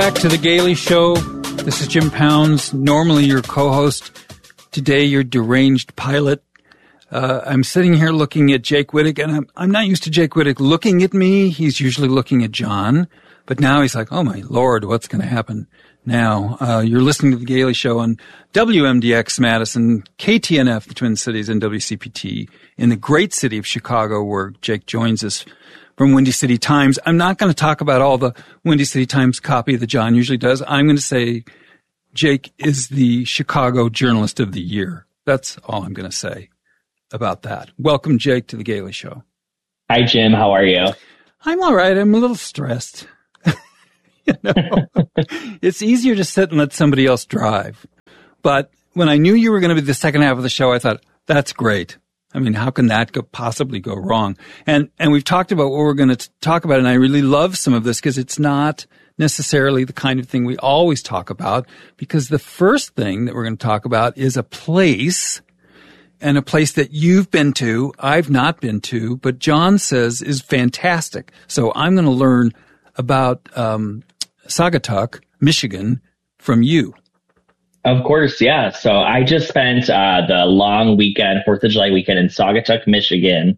Back to the Gailey Show. This is Jim Pounds, normally your co-host. Today, your deranged pilot. I'm sitting here looking at Jake Wittig, and I'm not used to Jake Wittig looking at me. He's usually looking at John. But now he's like, oh, my Lord, what's going to happen now? You're listening to the Gailey Show on WMDX Madison, KTNF, the Twin Cities, and WCPT in the great city of Chicago, where Jake joins us from Windy City Times. I'm not going to talk about all the Windy City Times copy that John usually does. I'm going to say Jake is the Chicago Journalist of the Year. That's all I'm going to say about that. Welcome, Jake, to the Gailey Show. Hi, Jim. How are you? I'm all right. I'm a little stressed. It's easier to sit and let somebody else drive. But when I knew you were going to be the second half of the show, I thought, that's great. I mean, how can that possibly go wrong? And we've talked about what we're going to talk about, and I really love some of this because it's not necessarily the kind of thing we always talk about, because the first thing that we're going to talk about is a place, and a place that you've been to, I've not been to, but John says is fantastic. So I'm going to learn about Saugatuck, Michigan, from you. Of course, yeah. So I just spent the long weekend, 4th of July weekend in Saugatuck, Michigan.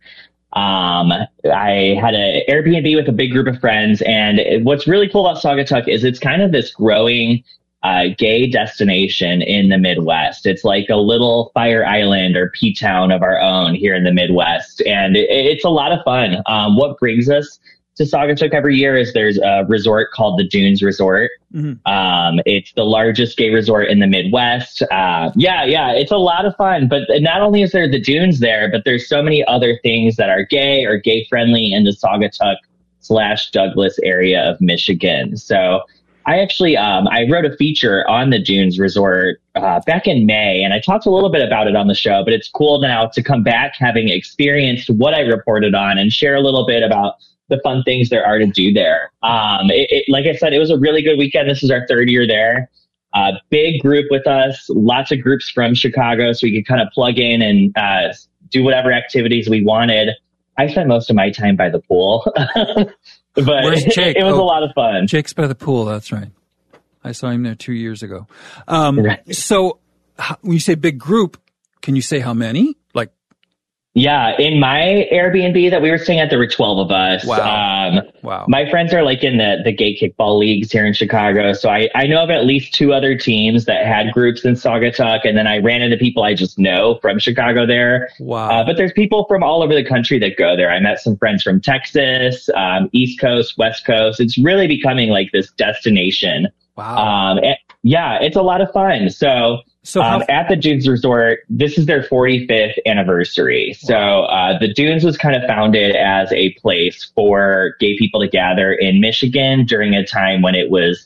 I had an Airbnb with a big group of friends, and what's really cool about Saugatuck is it's kind of this growing gay destination in the Midwest. It's like a little Fire Island or P-Town of our own here in the Midwest, and it's a lot of fun. What brings us to Saugatuck every year is there's a resort called the Dunes Resort. Mm-hmm. It's the largest gay resort in the Midwest. It's a lot of fun. But not only is there the dunes there, but there's so many other things that are gay or gay friendly in the Saugatuck/Douglas area of Michigan. So I actually, I wrote a feature on the Dunes Resort back in May, and I talked a little bit about it on the show, but it's cool now to come back having experienced what I reported on and share a little bit about the fun things there are to do there. Like I said, it was a really good weekend. This is our third year there. Big group with us, lots of groups from Chicago, so we could kind of plug in and do whatever activities we wanted. I spent most of my time by the pool, but Where's Jake? It was a lot of fun. Jake's by the pool. That's right. I saw him there 2 years ago. Right. So when you say big group, can you say how many? Like, yeah, in my Airbnb that we were staying at, there were 12 of us. Wow. My friends are like in the gay kickball leagues here in Chicago. So I know of at least 2 other teams that had groups in Saugatuck. And then I ran into people I just know from Chicago there. Wow. But there's people from all over the country that go there. I met some friends from Texas, East Coast, West Coast. It's really becoming like this destination. Wow. It's a lot of fun. So at the Dunes Resort, this is their 45th anniversary. So the Dunes was kind of founded as a place for gay people to gather in Michigan during a time when it was,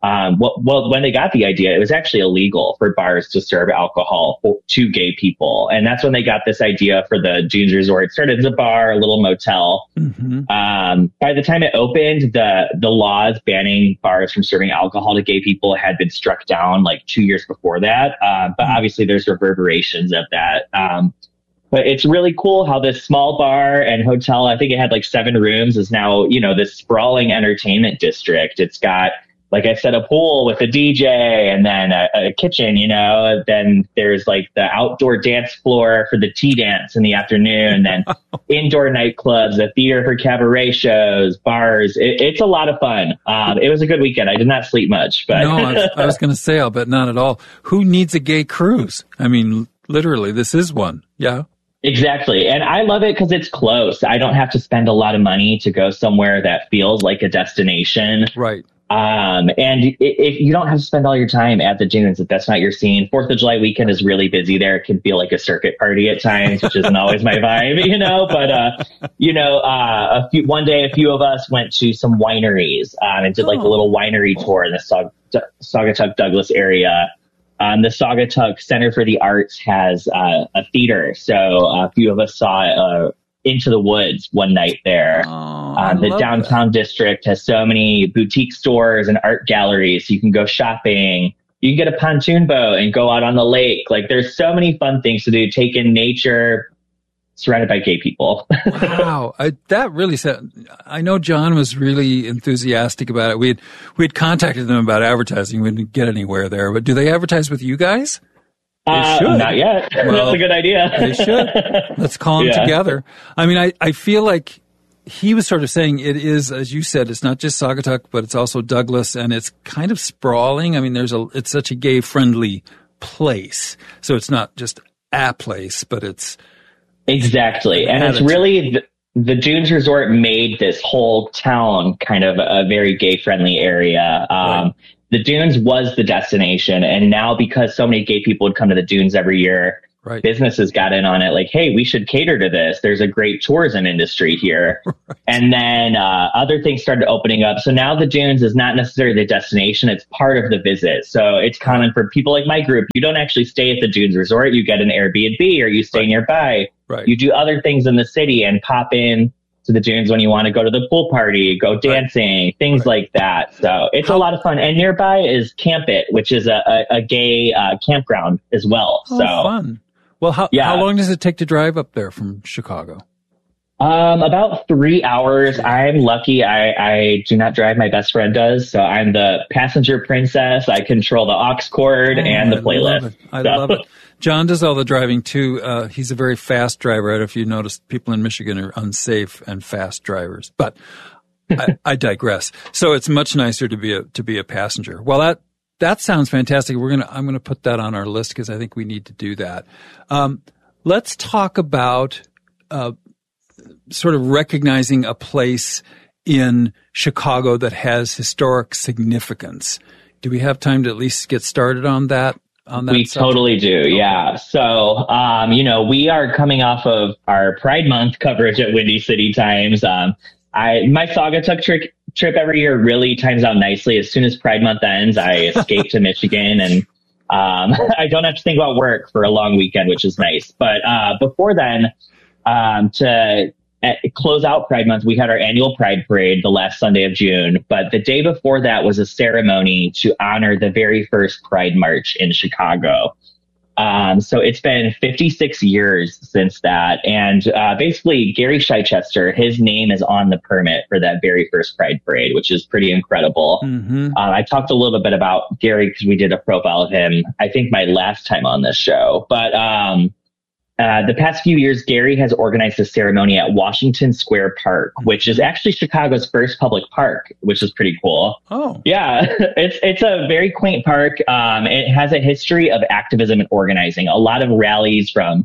when they got the idea, it was actually illegal for bars to serve alcohol to gay people. And that's when they got this idea for the Dunes Resort. It started as a bar, a little motel. Mm-hmm. By the time it opened, the laws banning bars from serving alcohol to gay people had been struck down like 2 years before that. But obviously there's reverberations of that. But it's really cool how this small bar and hotel, I think it had like 7 rooms, is now, this sprawling entertainment district. It's got, like I said, a pool with a DJ, and then a kitchen, then there's like the outdoor dance floor for the tea dance in the afternoon, then indoor nightclubs, a theater for cabaret shows, bars. It's a lot of fun. It was a good weekend. I did not sleep much, but no, I was going to say, I'll bet not at all. Who needs a gay cruise? I mean, literally, this is one. Yeah. Exactly. And I love it because it's close. I don't have to spend a lot of money to go somewhere that feels like a destination. Right. And if you don't have to spend all your time at the dunes, if that's not your scene. 4th of July weekend is really busy there. It can feel like a circuit party at times, which isn't always my vibe, but, one day, a few of us went to some wineries, and did like a little winery tour in the Saugatuck Douglas area. The Saugatuck Center for the Arts has a theater. So a few of us saw Into the Woods one night there. The downtown district has so many boutique stores and art galleries. You can go shopping. You can get a pontoon boat and go out on the lake. Like, there's so many fun things to do. Take in nature. surrounded by gay people. Wow. That really said, I know John was really enthusiastic about it. We had contacted them about advertising. We didn't get anywhere there, but do they advertise with you guys? Not yet. Well, that's a good idea. They should. Let's call them together. I mean, I feel like he was sort of saying it is, as you said, it's not just Saugatuck, but it's also Douglas, and it's kind of sprawling. I mean, it's such a gay friendly place. So it's not just a place, but it's exactly. And it's really the Dunes Resort made this whole town kind of a very gay friendly area. Right. The Dunes was the destination. And now because so many gay people would come to the Dunes every year, right, businesses got in on it. Like, hey, we should cater to this. There's a great tourism industry here. Right. And then other things started opening up. So now the Dunes is not necessarily the destination. It's part of the visit. So it's common for people like my group. You don't actually stay at the Dunes Resort. You get an Airbnb or you stay nearby. Right. You do other things in the city and pop in to the Dunes when you want to go to the pool party, go dancing, things like that. So it's a lot of fun. And nearby is Camp It, which is a gay campground as well. Oh, so fun. Well, how long does it take to drive up there from Chicago? About 3 hours. I'm lucky. I do not drive. My best friend does. So I'm the passenger princess. I control the aux cord and the playlist. I love it. John does all the driving too. He's a very fast driver. I don't know if you noticed, people in Michigan are unsafe and fast drivers, but I digress. So it's much nicer to be a passenger. Well, that sounds fantastic. I'm gonna put that on our list because I think we need to do that. Let's talk about sort of recognizing a place in Chicago that has historic significance. Do we have time to at least get started on that? We totally do. Okay. Yeah. So, we are coming off of our Pride Month coverage at Windy City Times. My Saugatuck trip every year really times out nicely. As soon as Pride Month ends, I escape to Michigan and, I don't have to think about work for a long weekend, which is nice. But, before then, to close out Pride Month, we had our annual Pride Parade the last Sunday of June. But the day before that was a ceremony to honor the very first Pride March in Chicago. So it's been 56 years since that. And basically, Gary Chichester, his name is on the permit for that very first Pride Parade, which is pretty incredible. Mm-hmm. I talked a little bit about Gary because we did a profile of him, I think, my last time on this show. But the past few years, Gary has organized a ceremony at Washington Square Park, which is actually Chicago's first public park, which is pretty cool. Oh, yeah. It's a very quaint park. It has a history of activism and organizing. A lot of rallies from,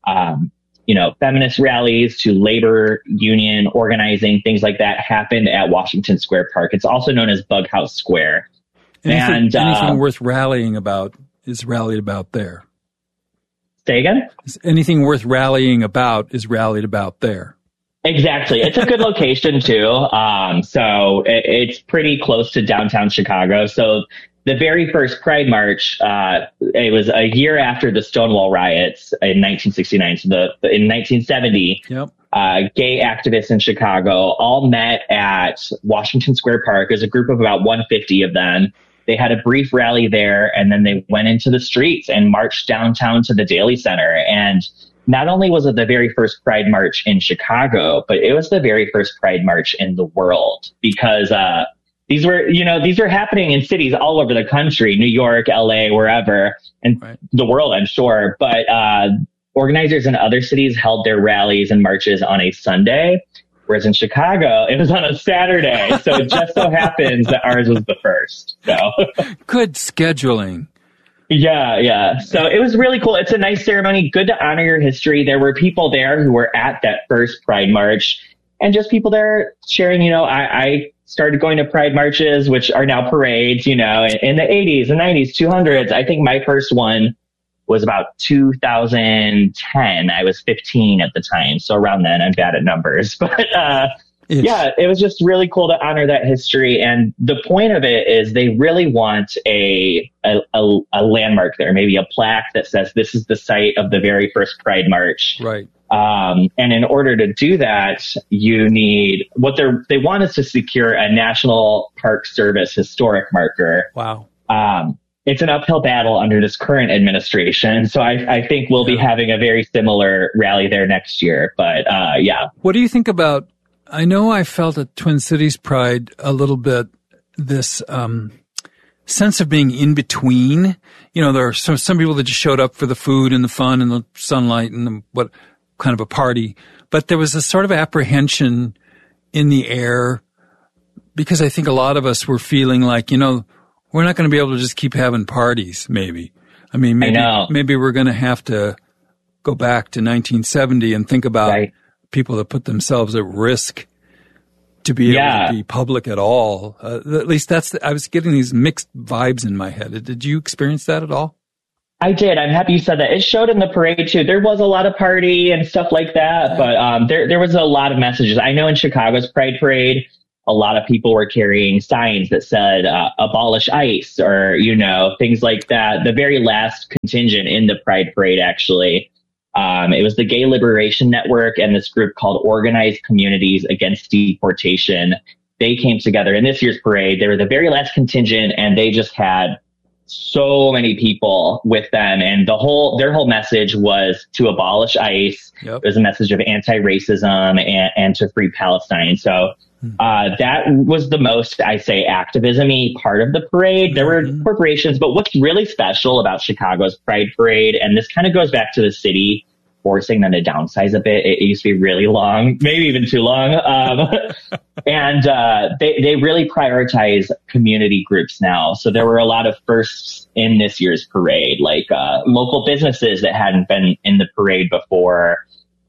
feminist rallies to labor union organizing, things like that happened at Washington Square Park. It's also known as Bug House Square. Anything worth rallying about is rallied about there. Say again? Anything worth rallying about is rallied about there. Exactly. It's a good location too. So it's pretty close to downtown Chicago. So the very first Pride March, it was a year after the Stonewall riots in 1969. So in 1970, gay activists in Chicago all met at Washington Square Park. There's a group of about 150 of them. They had a brief rally there, and then they went into the streets and marched downtown to the Daly Center. And not only was it the very first Pride March in Chicago, but it was the very first Pride March in the world because these were happening in cities all over the country, New York, LA, wherever, and the world, I'm sure. But organizers in other cities held their rallies and marches on a Sunday. Whereas in Chicago, it was on a Saturday. So it just so happens that ours was the first. So good scheduling. Yeah. So it was really cool. It's a nice ceremony. Good to honor your history. There were people there who were at that first Pride March and just people there sharing, I started going to Pride marches, which are now parades, in the 80s and 90s, 200s. I think my first one was about 2010. I was 15 at the time. So around then, I'm bad at numbers. But it was just really cool to honor that history. And the point of it is they really want a landmark there, maybe a plaque that says this is the site of the very first Pride March. Right. And in order to do that, you need they want us to secure a National Park Service historic marker. Wow. it's an uphill battle under this current administration. So I think we'll be having a very similar rally there next year. But yeah. What do you think about, I know I felt at Twin Cities Pride a little bit this sense of being in between. You know, there are some people that just showed up for the food and the fun and the sunlight and what kind of a party. But there was a sort of apprehension in the air because I think a lot of us were feeling like, you know, we're not going to be able to just keep having parties, maybe. I mean, maybe we're going to have to go back to 1970 and think about people that put themselves at risk to be able to be public at all. At least I was getting these mixed vibes in my head. Did you experience that at all? I did. I'm happy you said that. It showed in the parade too. There was a lot of party and stuff like that, but there was a lot of messages. I know in Chicago's Pride Parade, a lot of people were carrying signs that said, abolish ICE or, you know, things like that. The very last contingent in the Pride Parade, actually, it was the Gay Liberation Network and this group called Organized Communities Against Deportation. They came together in this year's parade. They were the very last contingent, and they just had so many people with them. And their whole message was to abolish ICE. Yep. It was a message of anti-racism and to free Palestine. So that was the most, I say, activism-y part of the parade. There were corporations, but what's really special about Chicago's Pride Parade, and this kind of goes back to the city forcing them to downsize a bit. It used to be really long, maybe even too long. And they really prioritize community groups now. So there were a lot of firsts in this year's parade, like local businesses that hadn't been in the parade before.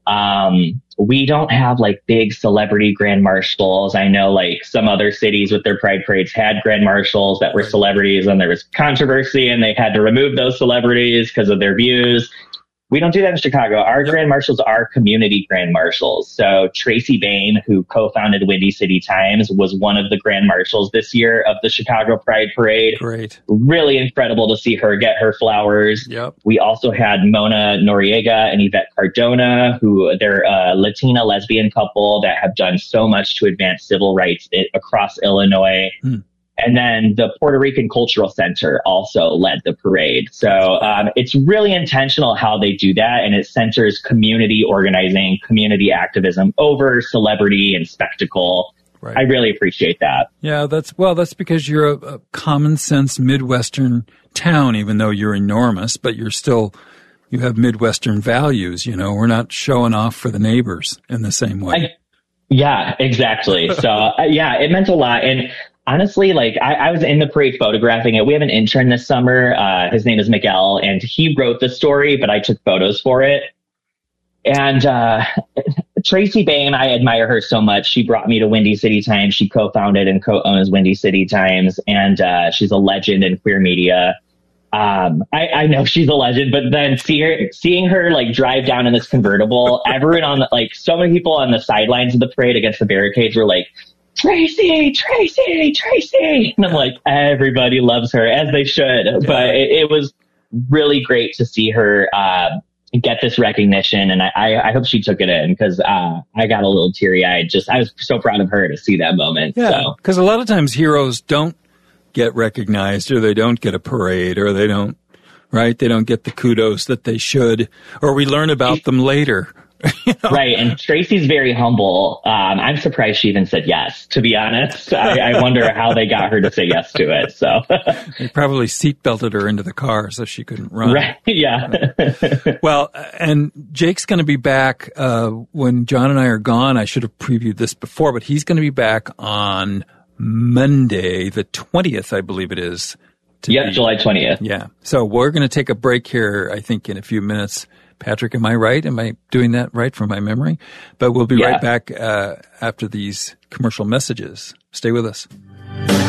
We don't have like big celebrity grand marshals. I know like some other cities with their pride parades had grand marshals that were celebrities, and there was controversy and they had to remove those celebrities because of their views. We don't do that in Chicago. Our grand marshals are community grand marshals. So Tracy Bain, who co-founded Windy City Times, was one of the grand marshals this year of the Chicago Pride Parade. Great. Really incredible to see her get her flowers. Yep. We also had Mona Noriega and Yvette Cardona, who they're a Latina lesbian couple that have done so much to advance civil rights across Illinois. And then the Puerto Rican Cultural Center also led the parade. So it's really intentional how they do that. And it centers community organizing, community activism over celebrity and spectacle. Right. I really appreciate that. Yeah, that's because you're a common sense Midwestern town, even though you're enormous, but you have Midwestern values. You know, we're not showing off for the neighbors in the same way. Yeah, exactly. So it meant a lot. And honestly, like I was in the parade photographing it. We have an intern this summer. His name is Miguel, and he wrote the story, but I took photos for it. And Tracy Bain, I admire her so much. She brought me to Windy City Times. She co-founded and co-owns Windy City Times, and she's a legend in queer media. I know she's a legend, but then seeing her like drive down in this convertible, everyone so many people on the sidelines of the parade against the barricades were like, Tracy. And I'm like, everybody loves her, as they should. Yeah. But it was really great to see her get this recognition. And I hope she took it in, because I got a little teary-eyed. I was so proud of her to see that moment. Yeah, because a lot of times heroes don't get recognized, or they don't get a parade, or they don't get the kudos that they should, or we learn about them later. You know? Right. And Tracy's very humble. I'm surprised she even said yes, to be honest. I wonder how they got her to say yes to it. So they probably seatbelted her into the car so she couldn't run. Right. Yeah. Well, and Jake's going to be back when John and I are gone. I should have previewed this before, but he's going to be back on Monday, the 20th, I believe it is. July 20th. Yeah. So we're going to take a break here, I think, in a few minutes. Patrick, am I right? Am I doing that right from my memory? But we'll be right back after these commercial messages. Stay with us.